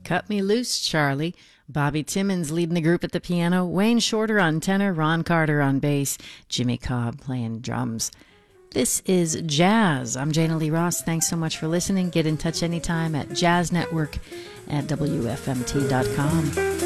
Cut Me Loose, Charlie. Bobby Timmons leading the group at the piano, Wayne Shorter on tenor, Ron Carter on bass, Jimmy Cobb playing drums. This is Jazz. I'm Jana Lee Ross. Thanks so much for listening. Get in touch anytime at jazznetwork@wfmt.com.